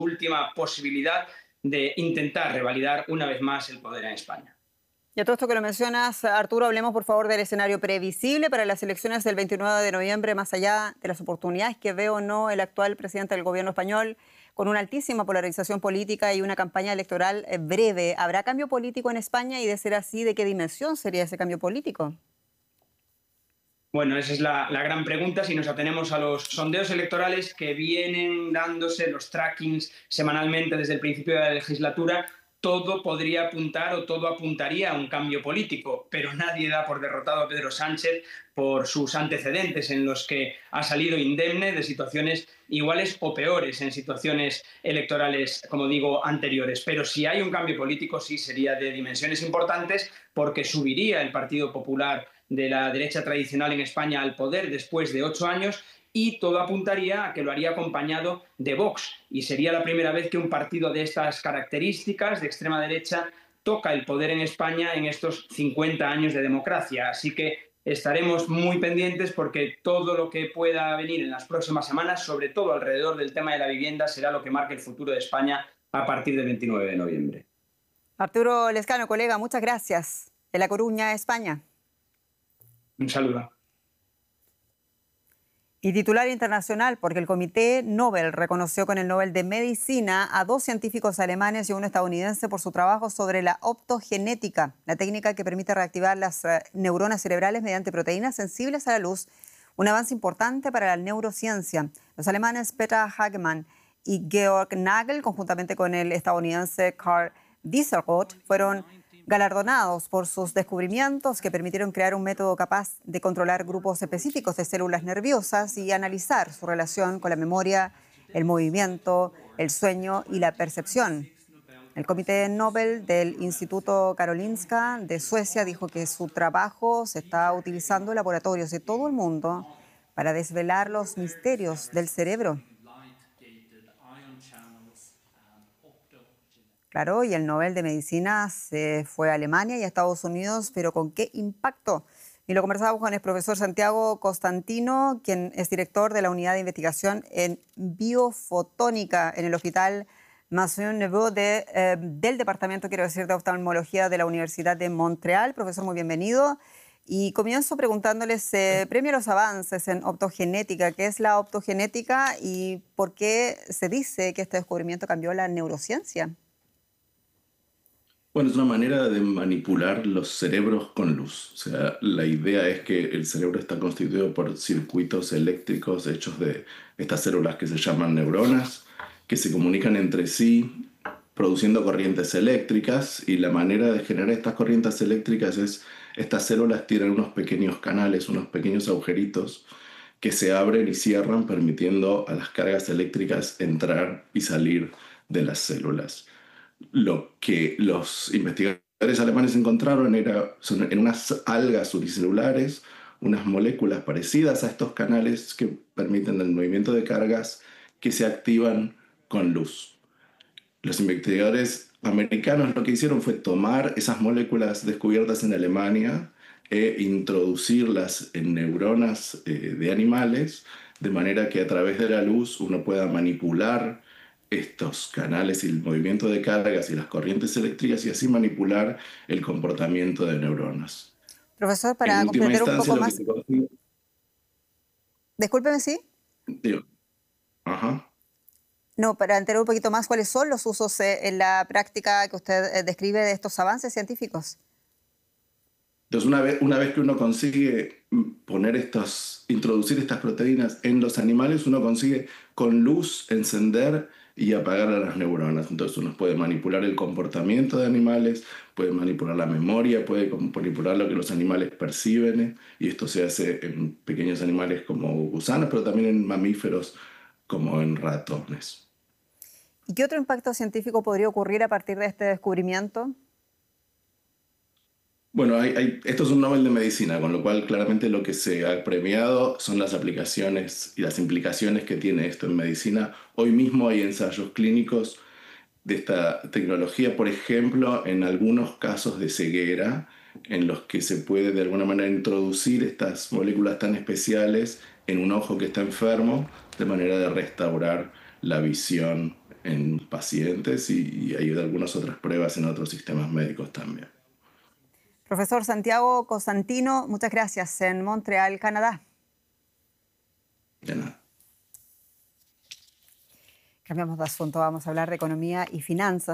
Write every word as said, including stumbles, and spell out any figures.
última posibilidad de intentar revalidar una vez más el poder en España. Y a todo esto que lo mencionas, Arturo, hablemos por favor del escenario previsible para las elecciones del veintinueve de noviembre, más allá de las oportunidades que ve o no el actual presidente del gobierno español, con una altísima polarización política y una campaña electoral breve. ¿Habrá cambio político en España? Y de ser así, ¿de qué dimensión sería ese cambio político? Bueno, esa es la, la gran pregunta. Si nos atenemos a los sondeos electorales que vienen dándose, los trackings semanalmente desde el principio de la legislatura, todo podría apuntar o todo apuntaría a un cambio político, pero nadie da por derrotado a Pedro Sánchez por sus antecedentes en los que ha salido indemne de situaciones iguales o peores en situaciones electorales, como digo, anteriores. Pero si hay un cambio político, sí sería de dimensiones importantes, porque subiría el Partido Popular de la derecha tradicional en España al poder después de ocho años, y todo apuntaría a que lo haría acompañado de Vox, y sería la primera vez que un partido de estas características, de extrema derecha, toca el poder en España en estos cincuenta años de democracia. Así que estaremos muy pendientes, porque todo lo que pueda venir en las próximas semanas, sobre todo alrededor del tema de la vivienda, será lo que marque el futuro de España a partir del veintinueve de noviembre. Arturo Lezcano, colega, muchas gracias. De La Coruña, España. Un saludo. Y titular internacional, porque el Comité Nobel reconoció con el Nobel de Medicina a dos científicos alemanes y uno estadounidense por su trabajo sobre la optogenética, la técnica que permite reactivar las neuronas cerebrales mediante proteínas sensibles a la luz, un avance importante para la neurociencia. Los alemanes Peter Hagemann y Georg Nagel, conjuntamente con el estadounidense Karl Dieselrod, fueron galardonados por sus descubrimientos que permitieron crear un método capaz de controlar grupos específicos de células nerviosas y analizar su relación con la memoria, el movimiento, el sueño y la percepción. El Comité Nobel del Instituto Karolinska de Suecia dijo que su trabajo se está utilizando en laboratorios de todo el mundo para desvelar los misterios del cerebro. Claro, y el Nobel de Medicina se fue a Alemania y a Estados Unidos, pero ¿con qué impacto? Y lo conversamos con el profesor Santiago Costantino, quien es director de la Unidad de Investigación en Biofotónica en el Hospital Maison Neveu de, eh, del Departamento, quiero decir, de Oftalmología de la Universidad de Montreal. Profesor, muy bienvenido. Y comienzo preguntándoles, eh, premio a los avances en optogenética. ¿Qué es la optogenética y por qué se dice que este descubrimiento cambió la neurociencia? Bueno, es una manera de manipular los cerebros con luz. O sea, la idea es que el cerebro está constituido por circuitos eléctricos hechos de estas células que se llaman neuronas, que se comunican entre sí produciendo corrientes eléctricas, y la manera de generar estas corrientes eléctricas es, estas células tienen unos pequeños canales, unos pequeños agujeritos que se abren y cierran, permitiendo a las cargas eléctricas entrar y salir de las células. Lo que los investigadores alemanes encontraron era, son en unas algas unicelulares, unas moléculas parecidas a estos canales que permiten el movimiento de cargas que se activan con luz. Los investigadores americanos lo que hicieron fue tomar esas moléculas descubiertas en Alemania e introducirlas en neuronas eh, de animales, de manera que a través de la luz uno pueda manipular estos canales y el movimiento de cargas y las corrientes eléctricas, y así manipular el comportamiento de neuronas. Profesor, para comprender un poco más... Consigue... Discúlpeme, ¿sí? Digo, ajá. No, para enterar un poquito más, ¿cuáles son los usos eh, en la práctica que usted eh, describe de estos avances científicos? Entonces, una vez, una vez que uno consigue poner estos, introducir estas proteínas en los animales, uno consigue con luz encender y apagar a las neuronas. Entonces uno puede manipular el comportamiento de animales, puede manipular la memoria, puede manipular lo que los animales perciben, y esto se hace en pequeños animales como gusanos, pero también en mamíferos como en ratones. ¿Y qué otro impacto científico podría ocurrir a partir de este descubrimiento? Bueno, hay, hay, esto es un Nobel de Medicina, con lo cual claramente lo que se ha premiado son las aplicaciones y las implicaciones que tiene esto en medicina. Hoy mismo hay ensayos clínicos de esta tecnología, por ejemplo, en algunos casos de ceguera, en los que se puede de alguna manera introducir estas moléculas tan especiales en un ojo que está enfermo, de manera de restaurar la visión en pacientes y, y hay algunas otras pruebas en otros sistemas médicos también. Profesor Santiago Cosentino, muchas gracias en Montreal, Canadá. De nada. Cambiamos de asunto, vamos a hablar de economía y finanzas.